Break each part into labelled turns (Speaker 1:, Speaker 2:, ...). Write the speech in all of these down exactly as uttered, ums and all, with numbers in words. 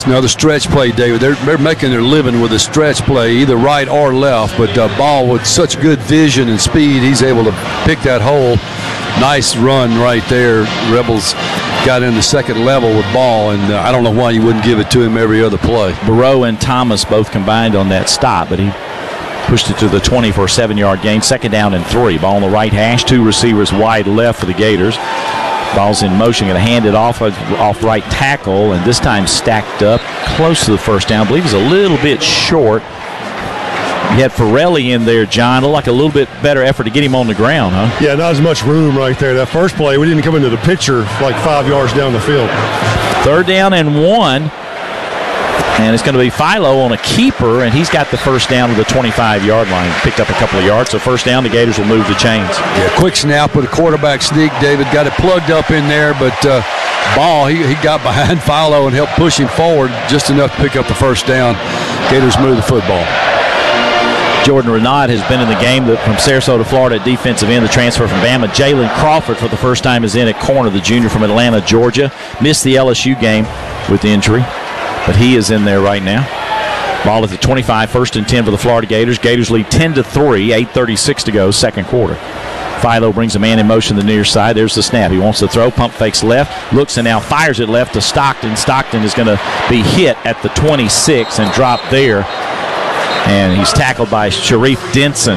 Speaker 1: Another stretch play, David. They're, they're making their living with a stretch play, either right or left. But uh, Ball, with such good vision and speed, he's able to pick that hole. Nice run right there. Rebels got in the second level with Ball, and uh, I don't know why you wouldn't give it to him every other play.
Speaker 2: Burrow and Thomas both combined on that stop, but he pushed it to the twenty for a seven-yard gain. Second down and three. Ball on the right hash. Two receivers wide left for the Gators. Ball's in motion, going to hand it off off right tackle, and this time stacked up close to the first down. I believe he's a little bit short. You had Farrelly in there, John. Looked like a little bit better effort to get him on the ground, huh?
Speaker 3: Yeah, not as much room right there. That first play, we didn't come into the picture like five yards down the field.
Speaker 2: Third down and one. And it's going to be Philo on a keeper, and he's got the first down to the twenty-five-yard line. Picked up a couple of yards, so first down, the Gators will move the chains.
Speaker 1: Yeah, quick snap with a quarterback sneak. David got it plugged up in there, but uh, Ball, he, he got behind Philo and helped push him forward just enough to pick up the first down. Gators move the football.
Speaker 2: Jordan Renaud has been in the game from Sarasota, Florida at defensive end, the transfer from Bama. Jalen Crawford for the first time is in at corner, the junior from Atlanta, Georgia. Missed the L S U game with injury, but he is in there right now. Ball at the twenty-five, first and ten for the Florida Gators. Gators lead ten to three, eight thirty-six to go, second quarter. Philo brings a man in motion to the near side. There's the snap. He wants to throw. Pump fakes left. Looks and now fires it left to Stockton. Stockton is going to be hit at the twenty-six and drop there. And he's tackled by Sharif Denson.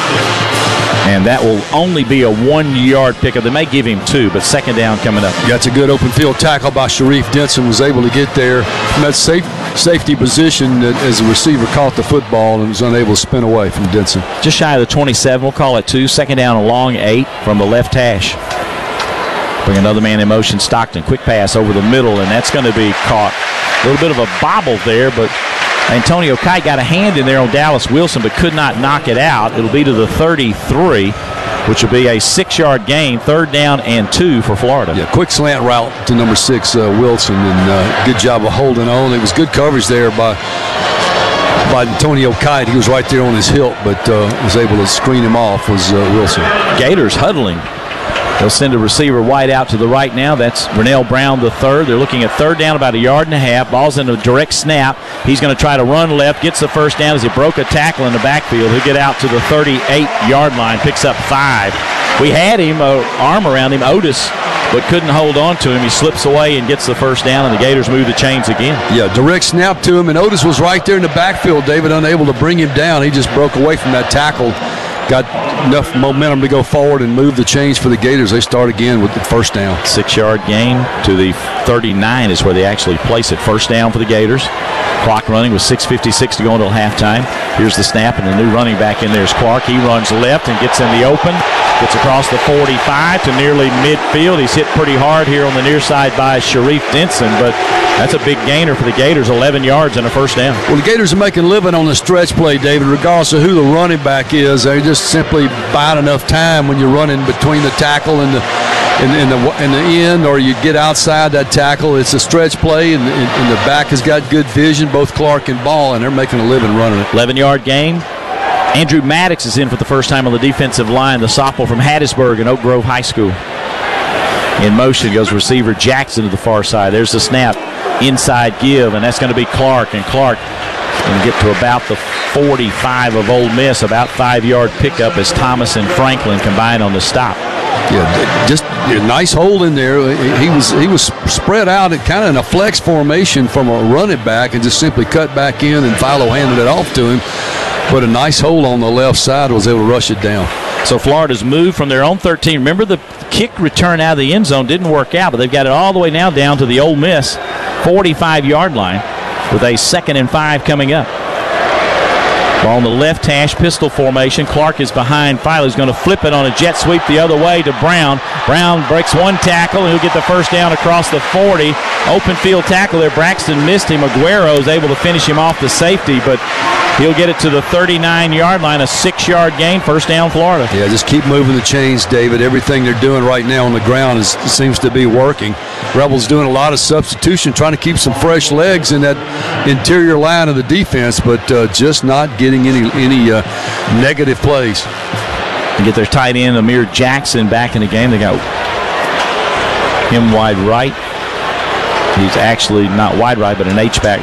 Speaker 2: And that will only be a one-yard pickup. They may give him two, but second down coming up.
Speaker 1: That's a good open field tackle by Sharif Denson. Was able to get there from that safe, safety position as the receiver caught the football and was unable to spin away from Denson.
Speaker 2: Just shy of the twenty-seven. We'll call it two. Second down, a long eight from the left hash. Bring another man in motion. Stockton, quick pass over the middle, and that's going to be caught. A little bit of a bobble there, but Antonio Kite got a hand in there on Dallas Wilson, but could not knock it out. It'll be to the thirty-three, which will be a six-yard gain, third down and two for Florida.
Speaker 1: Yeah, quick slant route to number six, uh, Wilson, and uh, good job of holding on. It was good coverage there by by Antonio Kite. He was right there on his hilt, but uh, was able to screen him off was uh, Wilson.
Speaker 2: Gators huddling. They'll send a receiver wide out to the right now. That's Rennell Brown the third. They're looking at third down, about a yard and a half. Ball's in a direct snap. He's going to try to run left, gets the first down as he broke a tackle in the backfield. He'll get out to the thirty-eight-yard line, picks up five. We had him, uh, arm around him, Otis, but couldn't hold on to him. He slips away and gets the first down, and the Gators move the chains again.
Speaker 1: Yeah, direct snap to him, and Otis was right there in the backfield. David unable to bring him down. He just broke away from that tackle. Got enough momentum to go forward and move the chains for the Gators. They start again with the first down.
Speaker 2: Six-yard gain to the thirty-nine is where they actually place it. First down for the Gators. Clock running with six fifty-six to go until halftime. Here's the snap, and the new running back in there is Clark. He runs left and gets in the open. Gets across the forty-five to nearly midfield. He's hit pretty hard here on the near side by Sharif Denson, but that's a big gainer for the Gators, eleven yards and a first down.
Speaker 1: Well, the Gators are making a living on the stretch play, David, regardless of who the running back is. They just simply buying enough time when you're running between the tackle and the in, in the in the end, or you get outside that tackle. It's a stretch play, and, and, and the back has got good vision, both Clark and Ball, and they're making a living running it.
Speaker 2: eleven-yard gain. Andrew Maddox is in for the first time on the defensive line, the sophomore from Hattiesburg and Oak Grove High School. In motion goes receiver Jackson to the far side. There's the snap, inside give, and that's going to be Clark. And Clark going to get to about the forty-five of Ole Miss, about five-yard pickup as Thomas and Franklin combine on the stop.
Speaker 1: Yeah, just a nice hold in there. He was he was spread out and kind of in a flex formation from a running back and just simply cut back in, and Philo handed it off to him. But a nice hold on the left side, was able to rush it down.
Speaker 2: So Florida's moved from their own thirteen. Remember, the kick return out of the end zone didn't work out, but they've got it all the way now down to the Ole Miss forty-five-yard line with a second and five coming up. Ball on the left hash, pistol formation. Clark is behind Philo. He's going to flip it on a jet sweep the other way to Brown. Brown breaks one tackle, and he'll get the first down across the forty. Open field tackle there. Braxton missed him. Aguero is able to finish him off the safety, but he'll get it to the thirty-nine-yard line, a six-yard gain, first down Florida.
Speaker 1: Yeah, just keep moving the chains, David. Everything they're doing right now on the ground is, seems to be working. Rebels doing a lot of substitution, trying to keep some fresh legs in that interior line of the defense, but uh, just not getting any any uh, negative plays.
Speaker 2: They get their tight end, Amir Jackson, back in the game. They got him wide right. He's actually not wide right, but an H-back